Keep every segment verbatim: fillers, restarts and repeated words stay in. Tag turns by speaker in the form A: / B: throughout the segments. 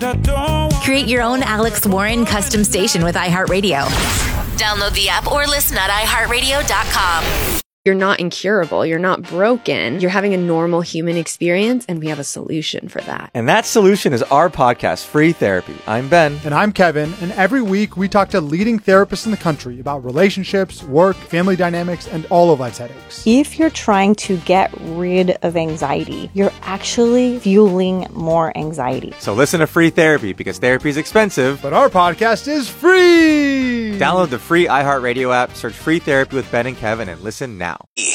A: Create your own Alex Warren custom station with iHeartRadio. Download the app or listen at i heart radio dot com.
B: You're not incurable. You're not broken. You're having a normal human experience, and we have a solution for that.
C: And that solution is our podcast, Free Therapy. I'm Ben.
D: And I'm Kevin. And every week we talk to leading therapists in the country about relationships, work, family dynamics, and all of life's headaches.
E: If you're trying to get rid of anxiety, you're actually fueling more anxiety.
C: So listen to Free Therapy, because therapy is expensive.
D: But our podcast is free!
C: Download the free iHeartRadio app, search Free Therapy with Ben and Kevin, and listen now.
F: Wake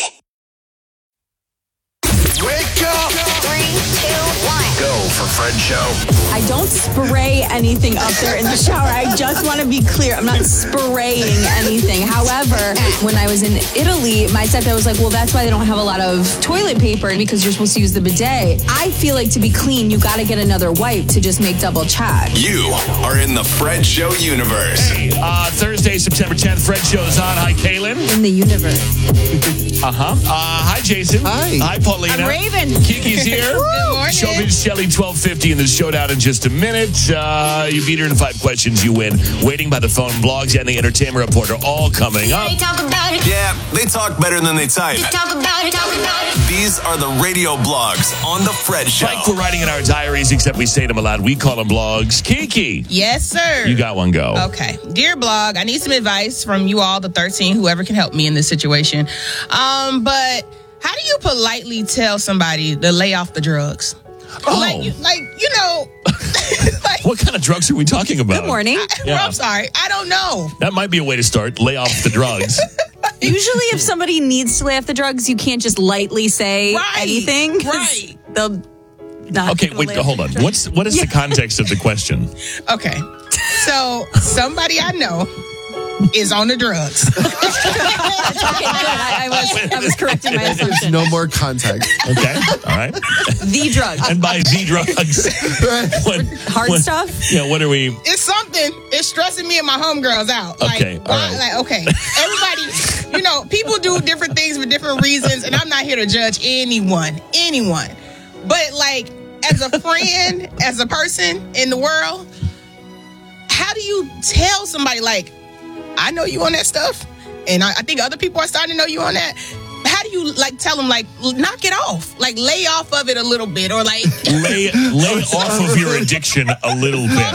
F: up!
G: Three, two, one.
F: Go for Fred Show.
H: I don't spray anything up there in the shower. I just want to be clear. I'm not spraying anything. However, when I was in Italy, my stepdad was like, well, that's why they don't have a lot of toilet paper, because you're supposed to use the bidet. I feel like to be clean, you got to get another wipe to just make double check.
F: You are in the Fred Show universe.
I: Hey, uh, Thursday, September tenth, Fred Show is on. Hi, Kaylin.
H: In the universe.
I: Uh-huh. Uh, hi, Jason.
J: Hi.
I: Hi, Paulina.
H: I'm Raven.
I: Kiki's here.
H: Good morning.
I: Showbiz Shelly, twelve fifty in the showdown in just a minute. Uh, you beat her in five questions, you win. Waiting by the phone, blogs, and the entertainment report are all coming up.
G: They talk about it.
F: Yeah, they talk better than they type.
G: They talk about it, talk about it.
F: These are the radio blogs on the Fred Show.
I: Like we're writing in our diaries, except we say them aloud. We call them blogs. Kiki.
K: Yes, sir.
I: You got one, go.
K: Okay. Dear blog, I need some advice from you all, the thirteen, whoever can help me in this situation. Um, but how do you politely tell somebody to lay off the drugs?
I: Oh.
K: Like, you- like you know. like,
I: What kind of drugs are we talking about?
H: Good morning.
K: I,
I: Yeah.
K: I'm sorry. I don't know.
I: That might be a way to start. Lay off the drugs.
H: Usually if somebody needs to lay off the drugs, you can't just lightly say
K: Right,
H: anything. 'cause
K: right.
H: They'll not
I: Okay,
H: gonna
I: wait,
H: lay off
I: hold
H: the
I: on.
H: drugs.
I: What's what is the context of the question?
K: Okay. So somebody I know is on the drugs.
H: Okay, good. I, I was I was correcting my
J: There's
H: assumption.
J: no more context.
I: Okay, all right.
H: The drugs.
I: And by the drugs, what,
H: Hard
I: what-
H: stuff?
I: Yeah, what are we?
K: It's something. It's stressing me and my homegirls out. Like,
I: Okay, all
K: why-
I: right.
K: like, okay. Everybody, you know, people do different things for different reasons, and I'm not here to judge anyone, anyone. But like, as a friend, as a person in the world, how do you tell somebody like, I know you on that stuff, and I, I think other people are starting to know you on that. How do you like tell them like knock it off, like lay off of it a little bit, or like
I: Lay lay off of your addiction a little bit.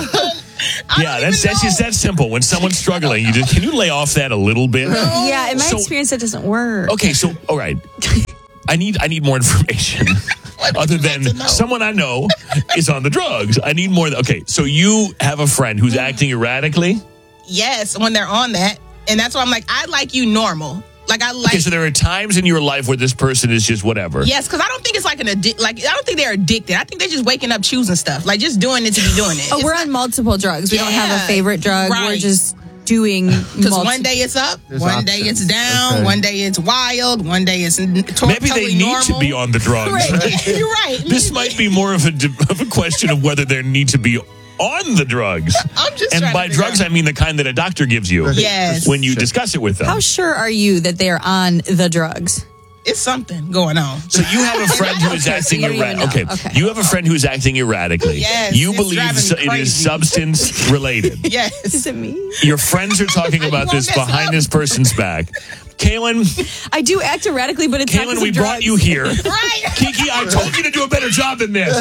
K: I
I: Yeah,
K: don't
I: that's
K: even
I: that's
K: know.
I: just that simple. When someone's struggling, you just can you lay off that a little bit?
H: Yeah, in my
I: So-
H: experience, that doesn't work.
I: Okay, so all right, I need I need more information. Other than
K: to know?
I: someone I know is on the drugs, I need more. Okay, so you have a friend who's acting erratically.
K: Yes, when they're on that. And that's why I'm like, I like you normal. Like, I like...
I: Okay, so there are times in your life where this person is just whatever.
K: Yes, because I don't think it's like an addict. Like, I don't think they're addicted. I think they're just waking up choosing stuff. Like, just doing it to be doing it.
H: Oh, we're on multiple drugs. We don't have
K: Yeah,
H: a favorite drug. We're
K: right.
H: just doing
K: Because
H: multiple.
K: one day it's up,
J: There's
K: one day
J: options.
K: it's down,
J: Okay.
K: one day it's wild, one day it's n- to-
I: Maybe
K: totally
I: they need
K: normal.
I: to be on the drugs.
K: Right. You're right.
I: This might be more of a of a question of whether they need to be on the drugs.
K: I'm just
I: And
K: trying
I: by
K: to figure
I: drugs,
K: out.
I: I mean the kind that a doctor gives you.
K: Yes.
I: When you discuss it with them.
H: How sure are you that they are on the drugs?
K: It's something going on.
I: So you have a friend who is
H: Okay, so
I: acting
H: you don't even
I: erratically.
H: know.
I: Okay.
H: Okay.
I: You have a friend who is acting erratically.
K: Yes,
I: You
K: it's
I: believe
K: driving
I: so-
K: me
I: it is
K: crazy.
I: substance related.
K: Yes.
H: Is it me?
I: Your friends are talking
K: You
I: about
K: won't
I: this
K: mess
I: behind
K: up.
I: this person's back. Kaylin,
H: I do act erratically, but it's not
I: Kaylin,
H: 'cause
I: we
H: of
I: brought
H: drugs.
I: you here.
K: Right.
I: Kiki, I told you to do a better job than this.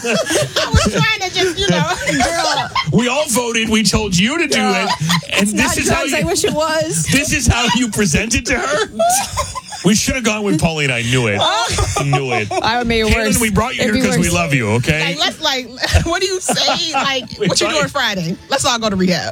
K: I was trying to just, you know.
H: Girl,
I: We all voted. We told you to do it. And
H: it's
I: this
H: not
I: is how
H: drugs.
I: you,
H: I wish it was.
I: this is how you present it to her? We should have gone with Pauline. I knew it. I knew it.
H: I would make it worse.
I: Kaylin, we brought you here
H: It'd be
I: because we
H: worse.
I: love you, okay?
K: Like, let's like, what do you say? Like,
I: We
K: what you
I: tried.
K: doing Friday? Let's all go to rehab.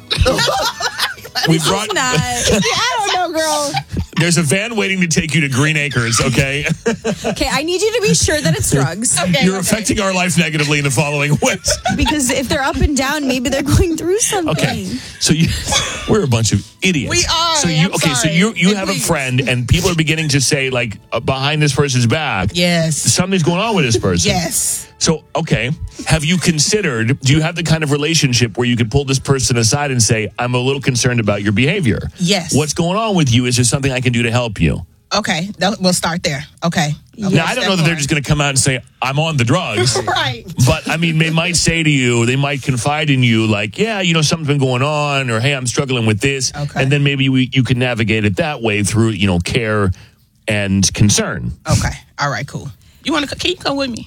I: we brought.
H: It's not. I don't know, girl.
I: There's a van waiting to take you to Green Acres, okay?
H: Okay, I need you to be sure that it's drugs.
K: Okay,
I: You're
K: okay.
I: affecting our life negatively in the following ways.
H: Because if they're up and down, maybe they're going through something.
I: Okay, so you, we're a bunch of idiots.
K: We are,
I: So you
K: I'm
I: okay? So
K: sorry.
I: you you
K: And
I: have a
K: please.
I: friend, and people are beginning to say like uh, behind this person's back,
K: Yes.
I: something's going on with this person.
K: Yes.
I: So okay, have you considered? Do you have the kind of relationship where you could pull this person aside and say, "I'm a little concerned about your behavior.
K: Yes.
I: What's going on with you? Is there something I can do to help you?"
K: Okay. That- We'll start there. Okay.
I: Now, I don't know that they're just going to come out and say, I'm on the drugs.
K: Right.
I: But, I mean, they might say to you, they might confide in you, like, yeah, you know, something's been going on, or, hey, I'm struggling with this.
K: Okay.
I: And then maybe we, you can navigate it that way through, you know, care and concern.
K: Okay. All right, cool. You want to, can you come with me?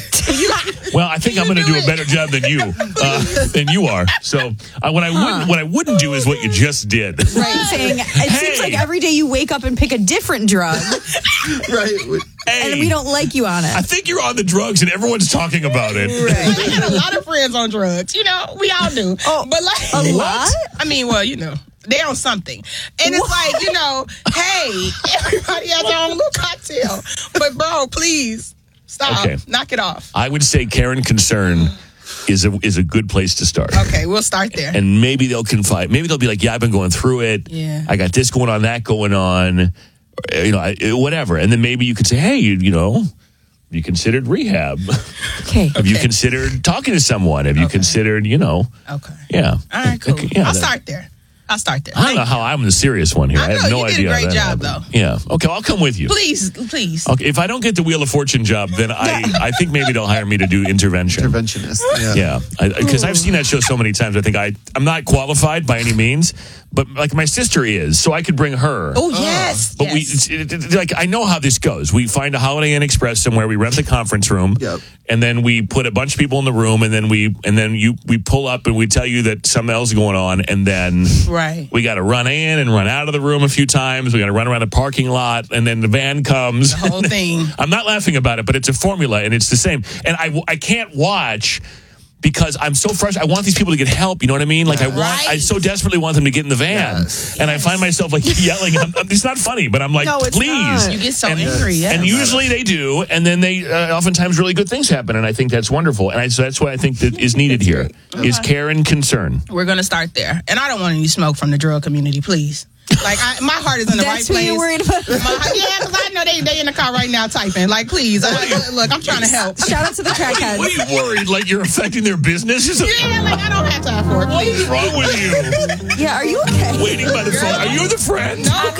I: Well, I think I'm going to do a better job than you, uh, than you are. So, uh, what I wouldn't, what I wouldn't do is what you just did.
H: Right, saying it
I: Hey.
H: seems like every day you wake up and pick a different drug,
J: Right.
I: Hey,
H: and we don't like you on it.
I: I think you're on the drugs, and everyone's talking about it.
K: I got a lot of friends on drugs. You know, we all do.
H: Oh,
K: but like
H: a lot?
K: I mean, well, you know, they're on something. And it's like, you know, hey, everybody has their own little cocktail. But bro, please stop.
I: Okay.
K: Knock it off.
I: I would say care and concern is a is a good place to start.
K: Okay, we'll start there.
I: And maybe they'll confide. Maybe they'll be like, "Yeah, I've been going through it.
K: Yeah.
I: I got this going on, that going on, or, you know, I, whatever." And then maybe you could say, "Hey, you, you know, have you considered rehab?
H: Okay.
I: Have you considered talking to someone? Have you
K: Okay.
I: considered, you know,
K: Okay.
I: yeah,
K: All right, cool.
I: Okay, yeah,
K: I'll
I: that-
K: start there. I'll start there.
I: I don't
K: Thank
I: know how I'm the serious one here.
K: I
I: I, have
K: know,
I: no
K: you did a
I: idea. how
K: great
I: that
K: job,
I: happened. Yeah. Okay, I'll come with you.
K: Please, please.
I: Okay, if I don't get the Wheel of Fortune job, then I, I think maybe they'll hire me to do intervention.
J: Interventionist. Yeah.
I: Yeah, because I've seen that show so many times. I think I I'm not qualified by any means, but like my sister is, so I could bring her.
K: Oh, yes.
I: But
K: yes.
I: we, it, it, like, I know how this goes. We find a Holiday Inn Express somewhere. We rent the conference room,
J: Yep.
I: and then we put a bunch of people in the room, and then we, and then you, we pull up and we tell you that something else is going on, and then
K: Right.
I: we got to run in and run out of the room a few times. We got to run around the parking lot, and then the van comes.
K: The whole thing.
I: I'm not laughing about it, but it's a formula, and it's the same. And I, I can't watch. Because I'm so frustrated. I want these people to get help. You know what I mean? Like I want,
K: Right.
I: I so desperately want them to get in the van,
J: Yes.
I: and I find myself like yelling. I'm, I'm- it's not funny, but I'm like,
H: No, it's
I: please.
H: not.
K: You get so
I: and,
K: angry, yes.
I: And usually they do, and then they uh, oftentimes really good things happen, and I think that's wonderful. And I, so that's what I think that is needed here is care and concern.
K: We're going to start there. And I don't want any smoke from the drug community, please. Like, I, my heart is in the
H: That's
K: right
H: who
K: place.
H: you're worried about?
K: My, yeah, because I know they they in the car right now typing. Like, please, I, look, I'm trying to help.
H: Shout out to the crackheads.
I: What are you worried? Like you're affecting their business? Is it-
K: Yeah, like I don't have time for it.
I: What
K: Please.
I: is wrong with you?
H: Yeah, are you okay?
I: Waiting by the phone. Are you the friend?
K: No.